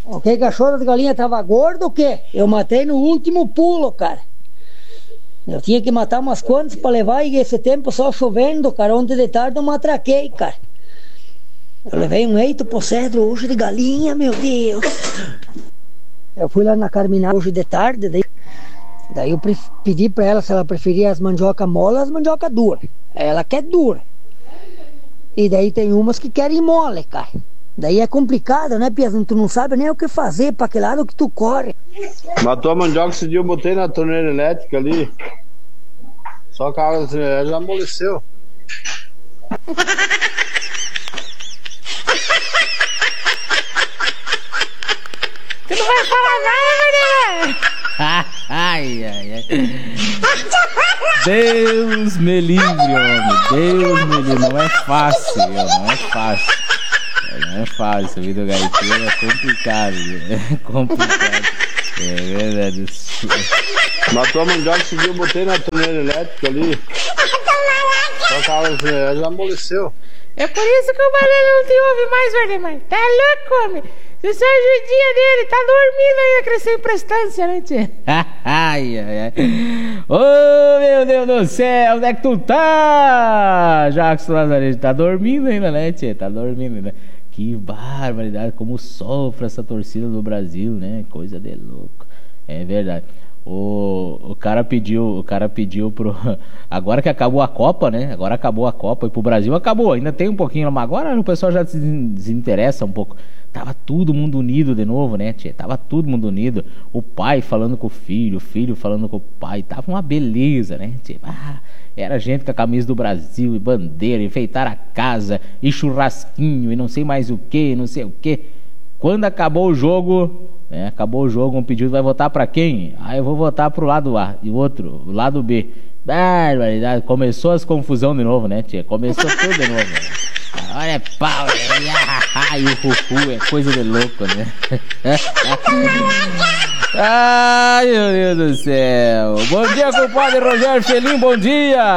Ok, cachorro das galinhas tava gordo o quê? Eu matei no último pulo, cara. Eu tinha que matar umas quantas pra levar e esse tempo só chovendo, cara. Ontem de tarde eu matraquei, cara. Eu levei um eito pro cedro hoje de galinha, meu Deus. Eu fui lá na Carminal hoje de tarde, daí eu pedi pra ela se ela preferia as mandioca mole ou as mandioca dura. Ela quer dura. E daí tem umas que querem mole, cara. Daí é complicado, né, Piazão? Tu não sabe nem o que fazer, pra que lado que tu corre. Matou a mandioca esse dia, eu botei na torneira elétrica ali. Só que a água da torneira já amoleceu. Tu não vai falar nada, né? Ai, ai, ai. Deus me livre, homem. Deus me livre. Não é fácil, não é fácil. Não é fácil. A vida do gaiteiro é complicado. É complicado. É verdade. Matou a mandioca esse dia, eu botei na torneira elétrica ali. Só que a água da torneira já amoleceu. É por isso que o Banana não te ouve mais, Valdemar. Tá louco, homem? Você só judia dele, tá dormindo aí a crescer em prestância, né, tia? Ai, ai, ai. Ô, meu Deus do céu, onde é que tu tá? Jacques Lazarete, tá dormindo ainda, né, tia? Tá dormindo ainda. Que barbaridade, como sofre essa torcida do Brasil, né? Coisa de louco. É verdade. O cara pediu pro... Agora que acabou a Copa, né? Agora acabou a Copa e pro Brasil acabou. Ainda tem um pouquinho, mas agora o pessoal já se desinteressa um pouco. Tava todo mundo unido de novo, né, tia? Tava todo mundo unido. O pai falando com o filho falando com o pai. Tava uma beleza, né, tia? Era gente com a camisa do Brasil e bandeira, enfeitar a casa e churrasquinho e não sei mais o que, não sei o que. Quando acabou o jogo, né? Acabou o jogo, um pedido, vai votar pra quem? Eu vou votar pro lado A e o outro, o lado B. Barbaridade, começou as confusão de novo, né, tia? Começou tudo de novo. Né? Olha, é pau, e o cucu, é coisa de louco, né? Ai, meu Deus do céu. Bom dia, compadre Rogério Felim, bom dia.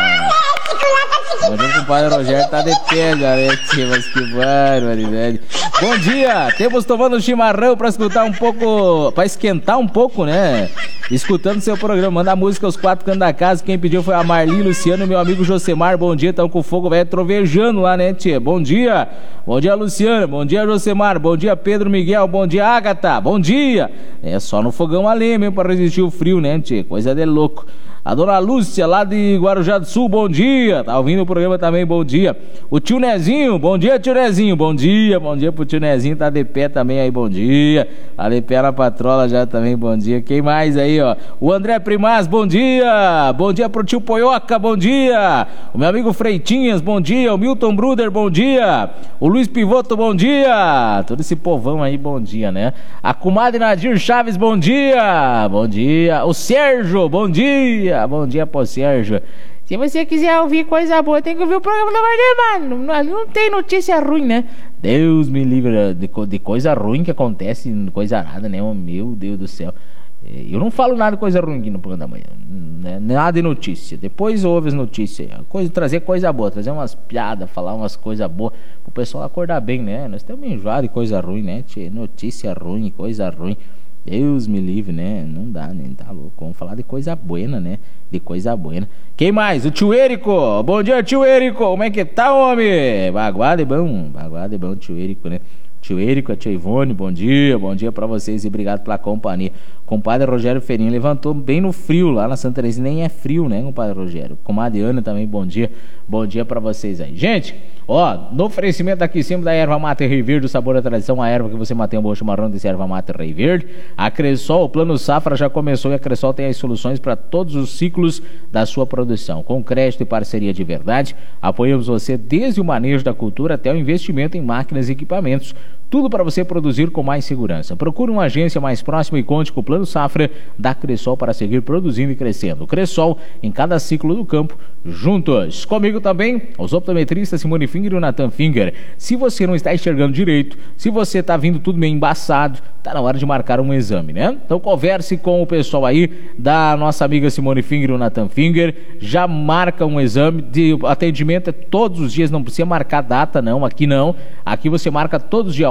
Bom dia, compadre Rogério, tá de pé, galera, mas que barbaridade. Bom dia, temos tomando chimarrão pra escutar um pouco, pra esquentar um pouco, né? Escutando seu programa, manda a música Os Quatro Cantos da Casa. Quem pediu foi a Marli Luciano e meu amigo Josemar. Bom dia, estão com fogo velho trovejando lá, né, tia? Bom dia Luciano, bom dia Josemar, bom dia Pedro Miguel, bom dia Ágata, bom dia. É só no fogão a lenha mesmo pra resistir o frio, né, tia? Coisa de louco. A dona Lúcia, lá de Guarujá do Sul, bom dia. Tá ouvindo o programa também, bom dia. O tio Nezinho, bom dia, tio Nezinho. Bom dia pro tio Nezinho, tá de pé também aí, bom dia. Tá de pé na patrola já também, bom dia. Quem mais aí, ó? O André Primaz, bom dia. Bom dia pro tio Poioca, bom dia. O meu amigo Freitinhas, bom dia. O Milton Bruder, bom dia. O Luiz Pivoto, bom dia. Todo esse povão aí, bom dia, né? A comadre Nadir Chaves, bom dia. Bom dia. O Sérgio, bom dia. Bom dia pro Sérgio. Se você quiser ouvir coisa boa, tem que ouvir o programa da Valdemar. Não tem notícia ruim, né? Deus me livre de coisa ruim que acontece, coisa nada, né? Meu Deus do céu. Eu não falo nada de coisa ruim aqui no programa da manhã, né? Nada de notícia. Depois ouve as notícias. Trazer coisa boa, trazer umas piadas, falar umas coisas boas pro pessoal acordar bem, né? Nós estamos enjoados de coisa ruim, né? Notícia ruim, coisa ruim. Deus me livre, né? Não dá, né? Tá louco. Vamos falar de coisa buena, né? De coisa buena. Quem mais? O tio Érico. Bom dia, tio Érico. Como é que tá, homem? Baguado é bom, tio Érico, né? Tio Érico, a tia Ivone, bom dia pra vocês e obrigado pela companhia. Compadre Rogério Ferinha levantou bem no frio lá na Santa Teresa, nem é frio, né, compadre Rogério? Comadre Ana também, bom dia pra vocês aí. Gente, ó, no oferecimento aqui sempre da erva mate Rei Verde, o sabor da tradição, a erva que você mantém um bom chimarrão desse erva mate Rei Verde. A Cressol, o plano Safra já começou e a Cressol tem as soluções para todos os ciclos da sua produção. Com crédito e parceria de verdade, apoiamos você desde o manejo da cultura até o investimento em máquinas e equipamentos. Tudo para você produzir com mais segurança. Procure uma agência mais próxima e conte com o Plano Safra da Cressol para seguir produzindo e crescendo. Cressol, em cada ciclo do campo, juntos. Comigo também, os optometristas Simone Finger e o Nathan Finger. Se você não está enxergando direito, se você está vindo tudo meio embaçado, tá na hora de marcar um exame, né? Então converse com o pessoal aí da nossa amiga Simone Finger e o Nathan Finger. Já marca um exame de atendimento todos os dias, não precisa marcar data não, aqui não. Aqui você marca todos os dias,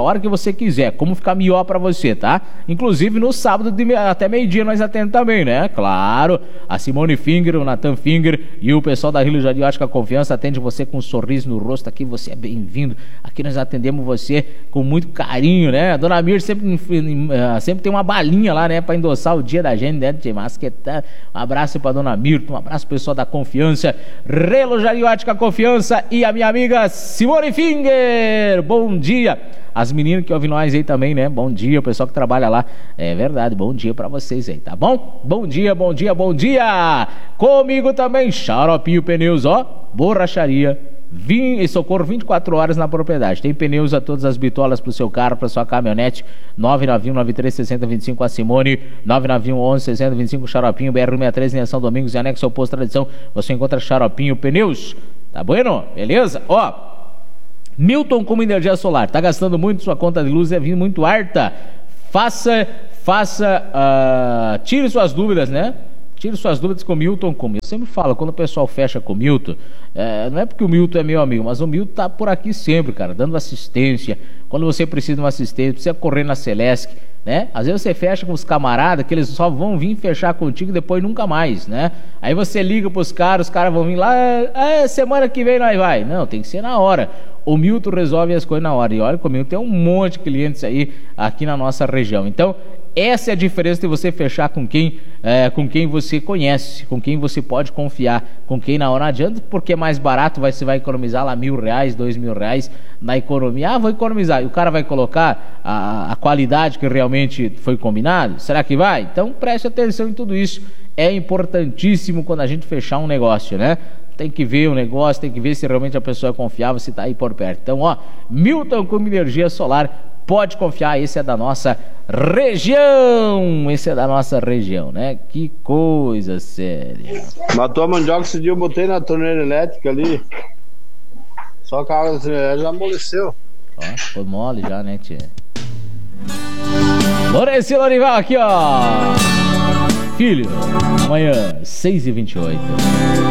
hora que você quiser, como ficar melhor pra você, tá? Inclusive no sábado até meio-dia nós atendemos também, né? Claro, a Simone Finger, o Nathan Finger e o pessoal da Rio Jadiótica Confiança atende você com um sorriso no rosto. Aqui você é bem-vindo, aqui nós atendemos você com muito carinho, né? A Dona Mir sempre tem uma balinha lá, né? Pra endossar o dia da gente, né? Um abraço pra Dona Mirta, um abraço pro pessoal da Confiança, Relo Jadiótica Confiança e a minha amiga Simone Finger. Bom dia. As meninas que ouvem nós aí também, né? Bom dia, o pessoal que trabalha lá. É verdade, bom dia pra vocês aí, tá bom? Bom dia, bom dia, bom dia. Comigo também, Xaropinho Pneus, ó. Borracharia. E socorro 24 horas na propriedade. Tem pneus a todas as bitolas pro seu carro, pra sua caminhonete. 991-93-6025 a Simone, 991-11-6025 Xaropinho, BR-63 em São Domingos e anexo ao posto Tradição. Você encontra Xaropinho Pneus. Tá bueno? Beleza? Ó, Milton como energia solar. Tá gastando muito, sua conta de luz é vindo muito alta. Tire suas dúvidas, né? Tire suas dúvidas com o Milton. Eu sempre falo, quando o pessoal fecha com o Milton, não é porque o Milton é meu amigo, mas o Milton tá por aqui sempre, cara, dando assistência. Quando você precisa de uma assistência, precisa correr na Celesc, né? Às vezes você fecha com os camaradas, que eles só vão vir fechar contigo e depois nunca mais, né? Aí você liga pros caras, os caras vão vir lá, semana que vem nós vai. Não, tem que ser na hora. O Milton resolve as coisas na hora. E olha, o Milton tem um monte de clientes aí aqui na nossa região. Então, essa é a diferença de você fechar com quem você conhece, com quem você pode confiar, com quem na hora não adianta, porque é mais barato, você vai economizar lá R$1.000, R$2.000 na economia. Vou economizar. E o cara vai colocar a qualidade que realmente foi combinado? Será que vai? Então preste atenção em tudo isso. É importantíssimo quando a gente fechar um negócio, né? Tem que ver o negócio, tem que ver se realmente a pessoa é confiável, se está aí por perto. Então, ó, Milton como energia solar, pode confiar, esse é da nossa região. Esse é da nossa região, né? Que coisa séria. Matou a mandioca esse dia, eu botei na torneira elétrica ali. Só que a água da torneira já amoleceu. Ó, foi mole já, né, tia? Lourenço Lorival aqui, ó. Filho, amanhã, 6h28.